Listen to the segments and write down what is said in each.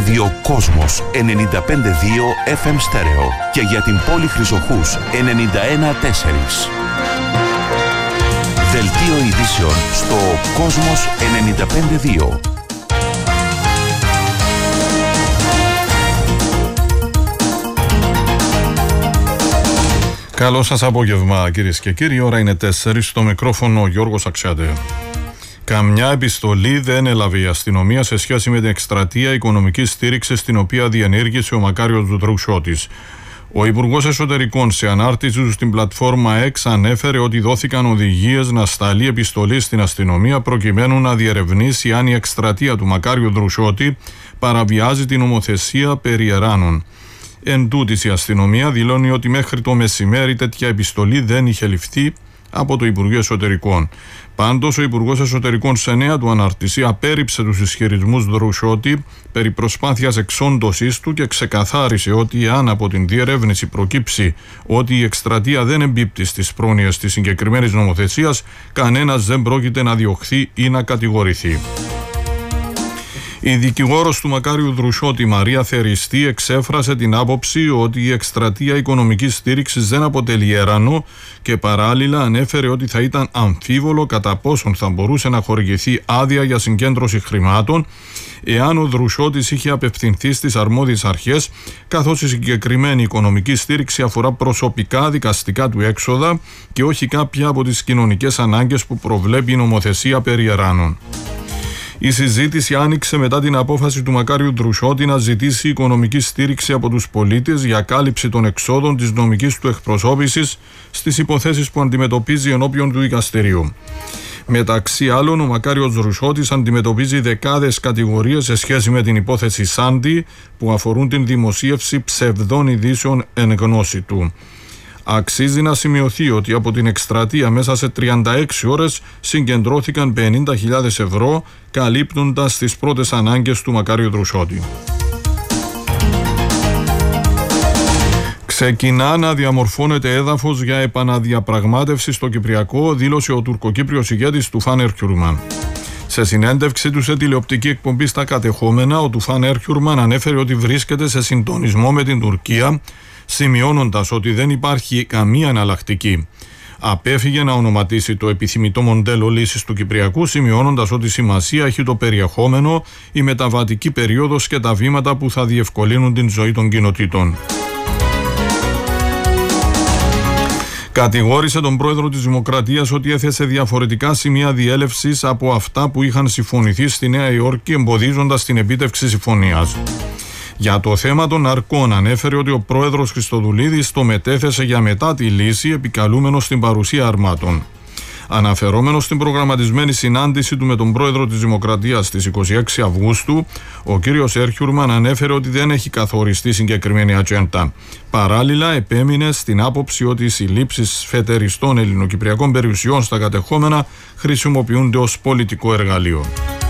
Ραδιοκόσμος 95,2 FM στέρεο και για την πόλη Χρυσοχούς 91,4. Δελτίο ειδήσεων στο Κόσμος 95,2. Καλό σας απόγευμα κυρίες και κύριοι, η ώρα είναι 4, στο μικρόφωνο ο Γιώργος Αξιάτε. Καμιά επιστολή δεν έλαβε η αστυνομία σε σχέση με την εκστρατεία οικονομικής στήριξης την οποία διενήργησε ο Μακάριος Δρουσότης. Ο Υπουργός Εσωτερικών σε ανάρτηση του στην πλατφόρμα X ανέφερε ότι δόθηκαν οδηγίες να σταλεί επιστολή στην αστυνομία προκειμένου να διερευνήσει αν η εκστρατεία του Μακάριου Δρουσότη παραβιάζει την νομοθεσία περί εράνων. Εν τούτης, η αστυνομία δηλώνει ότι μέχρι το μεσημέρι τέτοια επιστολή δεν είχε ληφθεί από το Υπουργείο Εσωτερικών. Πάντως, ο Υπουργός Εσωτερικών σε νέα του ανάρτηση απέρριψε τους ισχυρισμούς Δρουσότη περί προσπάθειας εξόντωσής του και ξεκαθάρισε ότι αν από την διερεύνηση προκύψει ότι η εκστρατεία δεν εμπίπτει στις πρόνοιες της συγκεκριμένης νομοθεσίας, κανένας δεν πρόκειται να διωχθεί ή να κατηγορηθεί. Η δικηγόρος του Μακάριου Δρουσότη, Μαρία Θεριστή, εξέφρασε την άποψη ότι η εκστρατεία οικονομικής στήριξης δεν αποτελεί έρανο και παράλληλα ανέφερε ότι θα ήταν αμφίβολο κατά πόσον θα μπορούσε να χορηγηθεί άδεια για συγκέντρωση χρημάτων εάν ο Δρουσότης είχε απευθυνθεί στις αρμόδιες αρχές, καθώς η συγκεκριμένη οικονομική στήριξη αφορά προσωπικά δικαστικά του έξοδα και όχι κάποια από τις κοινωνικές ανάγκες που προβλέπει η νομοθεσία περί εράνων. Η συζήτηση άνοιξε μετά την απόφαση του Μακάριου Δρουσότη να ζητήσει οικονομική στήριξη από τους πολίτες για κάλυψη των εξόδων της νομικής του εκπροσώπησης στις υποθέσεις που αντιμετωπίζει ενώπιον του δικαστηρίου. Μεταξύ άλλων, ο Μακάριος Δρουσότης αντιμετωπίζει δεκάδες κατηγορίες σε σχέση με την υπόθεση Σάντι που αφορούν την δημοσίευση ψευδών ειδήσεων εν γνώση του. Αξίζει να σημειωθεί ότι από την εκστρατεία μέσα σε 36 ώρες συγκεντρώθηκαν 50.000 ευρώ, καλύπτοντας τις πρώτες ανάγκες του Μακάριου Δρουσότη. Ξεκινά να διαμορφώνεται έδαφος για επαναδιαπραγμάτευση στο Κυπριακό, δήλωσε ο τουρκοκύπριος ηγέτης Τουφάν Ερκιουρμάν. Σε συνέντευξη του σε τηλεοπτική εκπομπή στα κατεχόμενα, ο Τουφάν Ερκιουρμάν ανέφερε ότι βρίσκεται σε συντονισμό με την Τουρκία, σημειώνοντας ότι δεν υπάρχει καμία εναλλακτική. Απέφυγε να ονοματίσει το επιθυμητό μοντέλο λύσης του Κυπριακού, σημειώνοντας ότι σημασία έχει το περιεχόμενο, η μεταβατική περίοδος και τα βήματα που θα διευκολύνουν την ζωή των κοινοτήτων. Κατηγόρησε τον πρόεδρο της Δημοκρατίας ότι έθεσε διαφορετικά σημεία διέλευσης από αυτά που είχαν συμφωνηθεί στη Νέα Υόρκη, εμποδίζοντας την επίτευξη συμφωνίας. Για το θέμα των ναρκών ανέφερε ότι ο πρόεδρος Χριστοδουλίδης το μετέθεσε για μετά τη λύση, επικαλούμενος στην παρουσία αρμάτων. Αναφερόμενος στην προγραμματισμένη συνάντηση του με τον πρόεδρο της Δημοκρατίας στις 26 Αυγούστου, ο κύριος Έρκιουρμαν ανέφερε ότι δεν έχει καθοριστεί συγκεκριμένη ατζέντα. Παράλληλα, επέμεινε στην άποψη ότι οι συλλήψεις φετεριστών ελληνοκυπριακών περιουσιών στα κατεχόμενα χρησιμοποιούνται ως πολιτικό εργαλείο.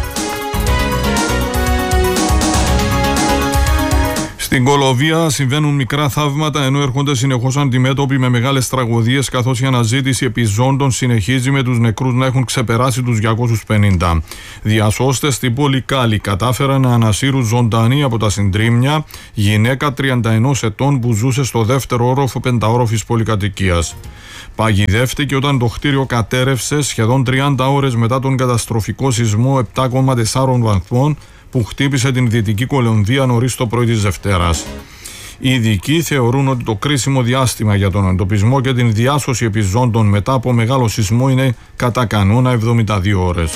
Στην Κολοβία συμβαίνουν μικρά θαύματα ενώ έρχονται συνεχώς αντιμέτωποι με μεγάλες τραγωδίες, καθώς η αναζήτηση επιζώντων συνεχίζει με τους νεκρούς να έχουν ξεπεράσει τους 250. Διασώστες στην πόλη Κάλι κατάφεραν να ανασύρουν ζωντανή από τα συντρίμμια γυναίκα 31 ετών που ζούσε στο δεύτερο όροφο πενταόροφης πολυκατοικίας. Παγιδεύτηκε όταν το κτίριο κατέρευσε σχεδόν 30 ώρες μετά τον καταστροφικό σεισμό 7,4 βαθμών που χτύπησε την Δυτική Κολομβία νωρίς το πρωί της Δευτέρας. Οι ειδικοί θεωρούν ότι το κρίσιμο διάστημα για τον εντοπισμό και την διάσωση επιζώντων μετά από μεγάλο σεισμό είναι κατά κανόνα 72 ώρες.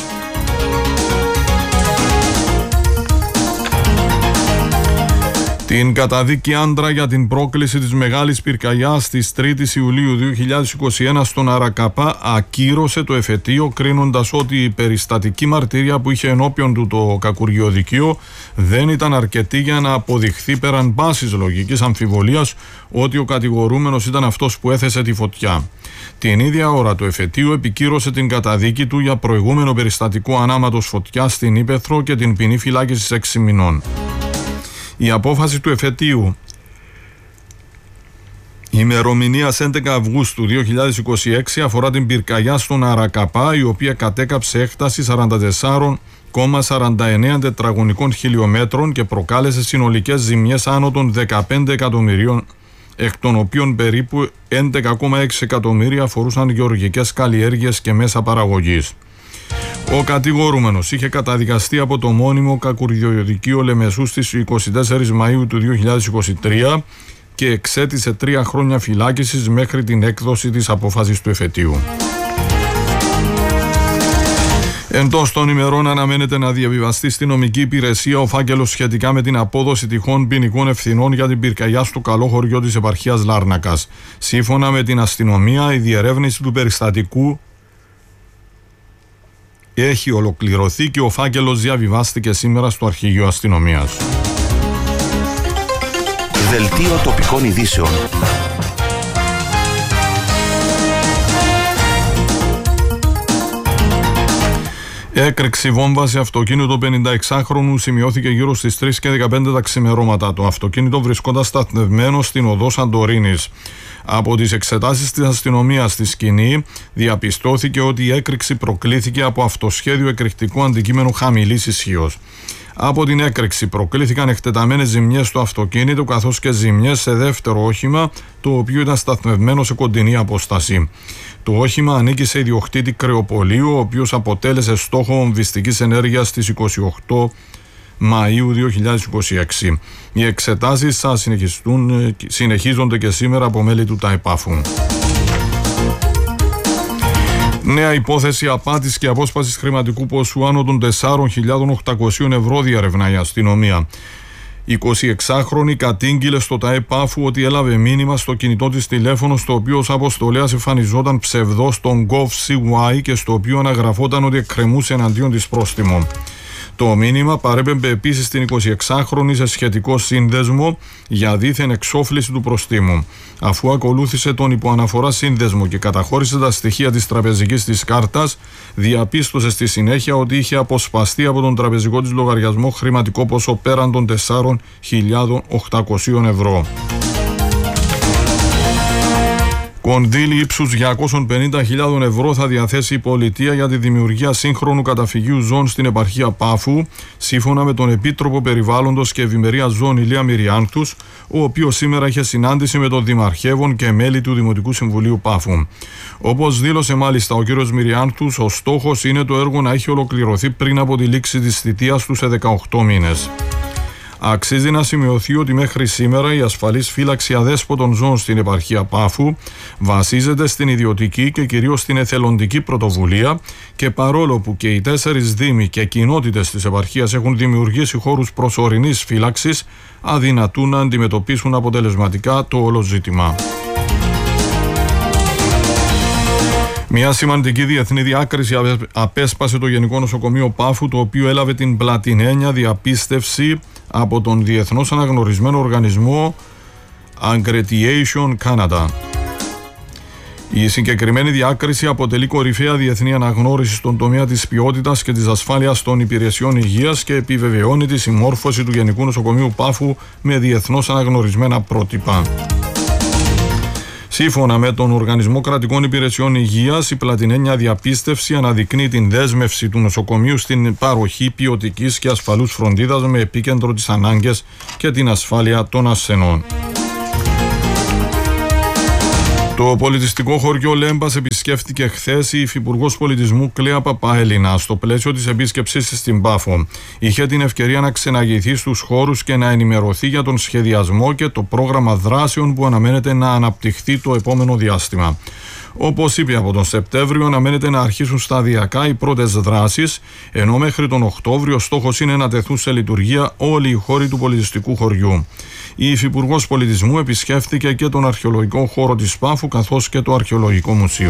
Την καταδίκη άντρα για την πρόκληση της μεγάλης πυρκαγιάς της 3ης Ιουλίου 2021 στον Αρακαπά ακύρωσε το εφετείο, κρίνοντας ότι η περιστατική μαρτυρία που είχε ενώπιον του το κακουργιοδικείο δεν ήταν αρκετή για να αποδειχθεί πέραν πάσης λογικής αμφιβολίας ότι ο κατηγορούμενος ήταν αυτός που έθεσε τη φωτιά. Την ίδια ώρα το εφετείο επικύρωσε την καταδίκη του για προηγούμενο περιστατικό ανάματος φωτιάς στην Ύπαιθρο και την ποινή φυλάκισης 6 μηνών. Η απόφαση του εφετείου ημερομηνίας 11 Αυγούστου 2026 αφορά την πυρκαγιά στον Αρακαπά, η οποία κατέκαψε έκταση 44,6 1,49 τετραγωνικών χιλιόμετρων και προκάλεσε συνολικές ζημιές άνω των 15 εκατομμυρίων, εκ των οποίων περίπου 11,6 εκατομμύρια αφορούσαν γεωργικές καλλιέργειες και μέσα παραγωγής. Ο κατηγορούμενος είχε καταδικαστεί από το μόνιμο κακουργιοδικείο Λεμεσού στις 24 Μαΐου του 2023 και εξέτησε 3 χρόνια φυλάκισης μέχρι την έκδοση της απόφασης του εφετείου. Εντός των ημερών αναμένεται να διαβιβαστεί στη νομική υπηρεσία ο φάκελος σχετικά με την απόδοση τυχών ποινικών ευθυνών για την πυρκαγιά στο Καλό Χωριό της επαρχίας Λάρνακας. Σύμφωνα με την αστυνομία, η διερεύνηση του περιστατικού έχει ολοκληρωθεί και ο φάκελος διαβιβάστηκε σήμερα στο Αρχηγείο Αστυνομίας. Δελτίο τοπικών ειδήσεων. Έκρηξη βόμβα σε αυτοκίνητο 56χρονου σημειώθηκε γύρω στις 3:15 τα ξημερώματα. Το αυτοκίνητο βρισκόταν σταθμευμένο στην οδό Σαντορίνης. Από τις εξετάσεις της αστυνομίας στη σκηνή διαπιστώθηκε ότι η έκρηξη προκλήθηκε από αυτοσχέδιο εκρηκτικού αντικείμενου χαμηλής ισχύως. Από την έκρηξη προκλήθηκαν εκτεταμένες ζημιές στο αυτοκίνητο καθώς και ζημιές σε δεύτερο όχημα, το οποίο ήταν σταθμευμένο σε κοντινή απόσταση. Το όχημα ανήκει σε ιδιοκτήτη κρεοπολίου, ο οποίος αποτέλεσε στόχο βομβιστικής ενέργειας στις 28 Μαΐου 2026. Οι εξετάσεις θα συνεχίζονται και σήμερα από μέλη του ΤΑΕΠΑΦΟΥ. Νέα υπόθεση απάτης και απόσπασης χρηματικού ποσού άνω των 4.800 ευρώ διαρευνά η αστυνομία. 26χρονη κατήγγειλε στο ΤΑΕΠΑΦΟΥ ότι έλαβε μήνυμα στο κινητό της τηλέφωνο, στο οποίο ως αποστολέας εμφανιζόταν ψευδός στον GovCY και στο οποίο αναγραφόταν ότι εκκρεμούσε εναντίον της πρόστιμο. Το μήνυμα παρέπεμπε επίσης την 26χρονη σε σχετικό σύνδεσμο για δίθεν εξόφληση του προστίμου. Αφού ακολούθησε τον υποαναφορά σύνδεσμο και καταχώρησε τα στοιχεία της τραπεζικής της κάρτας, διαπίστωσε στη συνέχεια ότι είχε αποσπαστεί από τον τραπεζικό της λογαριασμό χρηματικό ποσό πέραν των 4.800 ευρώ. Κονδύλι ύψους 250.000 ευρώ θα διαθέσει η πολιτεία για τη δημιουργία σύγχρονου καταφυγίου ζώων στην επαρχία Πάφου, σύμφωνα με τον Επίτροπο Περιβάλλοντος και Ευημερίας Ζώων Ηλία Μυριάνθους, ο οποίος σήμερα είχε συνάντηση με τον Δημαρχεύον και μέλη του Δημοτικού Συμβουλίου Πάφου. Όπως δήλωσε μάλιστα ο κ. Μυριάνθους, ο στόχος είναι το έργο να έχει ολοκληρωθεί πριν από τη λήξη της θητείας του σε 18 μήνες. Αξίζει να σημειωθεί ότι μέχρι σήμερα η ασφαλής φύλαξη αδέσποτων ζώων στην επαρχία Πάφου βασίζεται στην ιδιωτική και κυρίως στην εθελοντική πρωτοβουλία και παρόλο που και οι 4 δήμοι και κοινότητες της επαρχίας έχουν δημιουργήσει χώρους προσωρινής φύλαξης, αδυνατούν να αντιμετωπίσουν αποτελεσματικά το όλο ζήτημα. Μια σημαντική διεθνή διάκριση απέσπασε το Γενικό Νοσοκομείο Πάφου, το οποίο έλαβε την πλατινένια διαπίστευση από τον διεθνώς αναγνωρισμένο οργανισμό Accreditation Canada. Η συγκεκριμένη διάκριση αποτελεί κορυφαία διεθνή αναγνώριση στον τομέα της ποιότητας και της ασφάλειας των υπηρεσιών υγείας και επιβεβαιώνει τη συμμόρφωση του Γενικού Νοσοκομείου Πάφου με διεθνώς αναγνωρισμένα πρότυπα. Σύμφωνα με τον Οργανισμό Κρατικών Υπηρεσιών Υγείας, η πλατινένια διαπίστευση αναδεικνύει την δέσμευση του νοσοκομείου στην παροχή ποιοτικής και ασφαλούς φροντίδας με επίκεντρο τις ανάγκες και την ασφάλεια των ασθενών. Το πολιτιστικό χωριό Λέμπας επισκέφτηκε χθες η Υφυπουργός Πολιτισμού Κλέα Παπαέλληνα στο πλαίσιο της επίσκεψής της στην Πάφο. Είχε την ευκαιρία να ξεναγηθεί στους χώρους και να ενημερωθεί για τον σχεδιασμό και το πρόγραμμα δράσεων που αναμένεται να αναπτυχθεί το επόμενο διάστημα. Όπως είπε, από τον Σεπτέμβριο αναμένεται να αρχίσουν σταδιακά οι πρώτες δράσεις, ενώ μέχρι τον Οκτώβριο στόχος είναι να τεθούν σε λειτουργία όλοι οι χώροι του πολιτιστικού χωριού. Η Υφυπουργός Πολιτισμού επισκέφθηκε και τον αρχαιολογικό χώρο της Πάφου καθώς και το Αρχαιολογικό Μουσείο.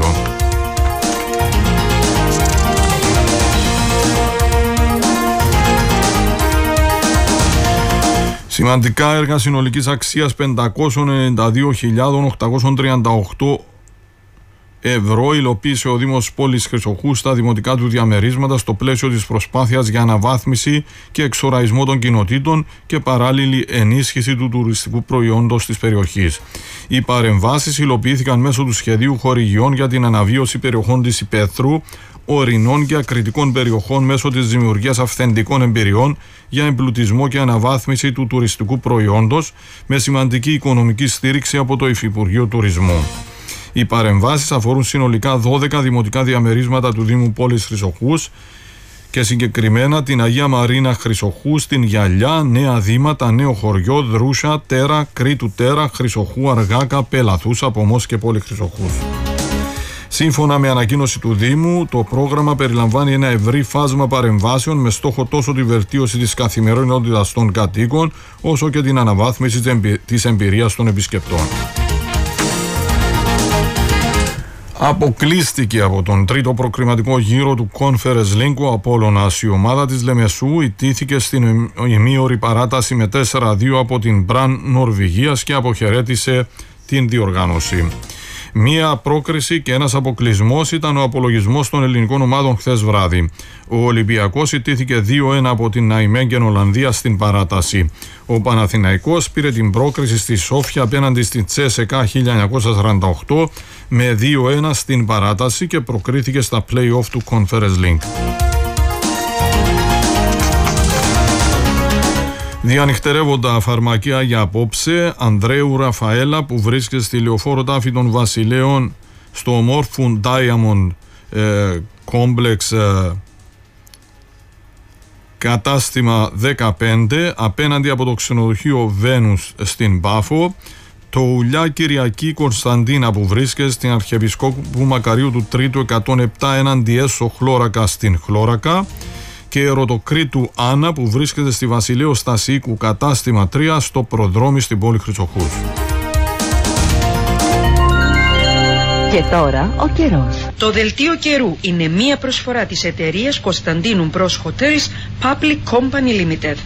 Σημαντικά έργα συνολικής αξίας 592.838 ευρώ υλοποίησε ο Δήμος Πόλης Χρυσοχού στα δημοτικά του διαμερίσματα στο πλαίσιο της προσπάθειας για αναβάθμιση και εξοραϊσμό των κοινοτήτων και παράλληλη ενίσχυση του τουριστικού προϊόντος της περιοχής. Οι παρεμβάσεις υλοποιήθηκαν μέσω του σχεδίου χορηγιών για την αναβίωση περιοχών της υπαίθρου, ορεινών και ακριτικών περιοχών μέσω της δημιουργίας αυθεντικών εμπειριών για εμπλουτισμό και αναβάθμιση του τουριστικού προϊόντος με σημαντική οικονομική στήριξη από το Υφυπουργείο Τουρισμού. Οι παρεμβάσεις αφορούν συνολικά 12 δημοτικά διαμερίσματα του Δήμου Πόλης Χρυσοχούς και συγκεκριμένα την Αγία Μαρίνα Χρυσοχού, την Γυαλιά, Νέα Δήματα, Νέο Χωριό, Δρούσα, Τέρα, Κρήτου Τέρα, Χρυσοχού, Αργάκα, Πελαθούσα, Πομός και Πόλη Χρυσοχούς. Σύμφωνα με ανακοίνωση του Δήμου, το πρόγραμμα περιλαμβάνει ένα ευρύ φάσμα παρεμβάσεων με στόχο τόσο τη βελτίωση της καθημερινότητας των κατοίκων, όσο και την αναβάθμιση της εμπειρίας των επισκεπτών. Αποκλείστηκε από τον τρίτο προκριματικό γύρο του Conference Link ο Απόλλωνας. Η ομάδα της Λεμεσού ιτήθηκε στην ημίωρη παράταση με 4-2 από την Μπραν Νορβηγίας και αποχαιρέτησε την διοργάνωση. Μία πρόκριση και ένας αποκλεισμός ήταν ο απολογισμός των ελληνικών ομάδων χθες βράδυ. Ο Ολυμπιακός ιτήθηκε 2-1 από την Ναϊμέγγεν Ολλανδία στην παράταση. Ο Παναθηναϊκός πήρε την πρόκριση στη Σόφια απέναντι στη Τσέσεκα 1948 με 2-1 στην παράταση και προκρίθηκε στα play-off του Conference Link. Διανυχτερεύοντα φαρμακεία για απόψε, Ανδρέου Ραφαέλα που βρίσκεται στη Λεωφόρο Τάφη των Βασιλέων στο Morphun Diamond Complex κατάστημα 15 απέναντι από το ξενοδοχείο Βένους στην Πάφο, το Ουλιά Κυριακή Κωνσταντίνα που βρίσκεται στην Αρχιεπισκόπου Μακαρίου του Τρίτου 107 έναντι Έσο Χλώρακα στην Χλώρακα και Ερωτοκρήτου Άννα που βρίσκεται στη Βασιλέο Στασίκου κατάστημα 3 στο προδρόμι στην πόλη Χρυσοχούς. Και τώρα ο καιρός. Το δελτίο καιρού είναι μία προσφορά της εταιρείας Κωνσταντίνου Bros Hotels Public Company Limited.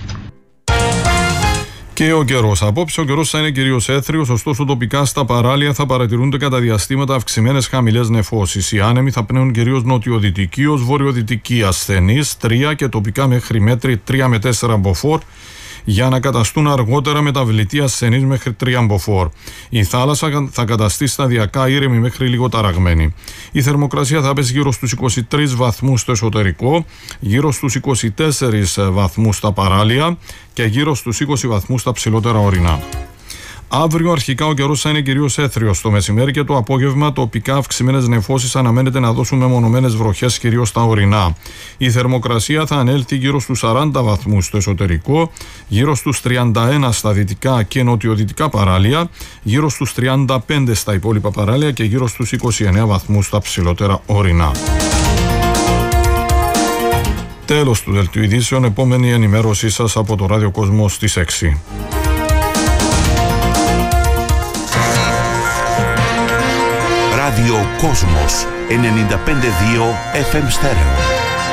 Και ο καιρός. Απόψε ο καιρός θα είναι κυρίως έθριος, ωστόσο τοπικά στα παράλια θα παρατηρούνται κατά διαστήματα αυξημένες χαμηλές νεφώσεις. Οι άνεμοι θα πνέουν κυρίως νοτιοδυτικοί ως βορειοδυτικοί, ασθενείς 3 και τοπικά μέχρι μέτρη 3 με 4 μποφόρ, για να καταστούν αργότερα μεταβλητοί ασθενείς μέχρι 3 μποφόρ. Η θάλασσα θα καταστεί σταδιακά ήρεμη μέχρι λίγο ταραγμένη. Η θερμοκρασία θα πέσει γύρω στους 23 βαθμούς στο εσωτερικό, γύρω στους 24 βαθμούς στα παράλια και γύρω στους 20 βαθμούς στα ψηλότερα ορεινά. Αύριο αρχικά ο καιρός θα είναι κυρίως έθριος. Το μεσημέρι και το απόγευμα τοπικά αυξημένες νεφώσεις αναμένεται να δώσουν μεμονωμένες βροχές κυρίως στα ορεινά. Η θερμοκρασία θα ανέλθει γύρω στους 40 βαθμούς στο εσωτερικό, γύρω στους 31 στα δυτικά και νοτιοδυτικά παράλια, γύρω στους 35 στα υπόλοιπα παράλια και γύρω στους 29 βαθμούς στα ψηλότερα ορεινά. Τέλος του δελτίου ειδήσεων, επόμενη ενημέρωσή σας από το Ράδιο Κόσμο στις 6. Ράδιο Κόσμος 95,2 FM στέρεο.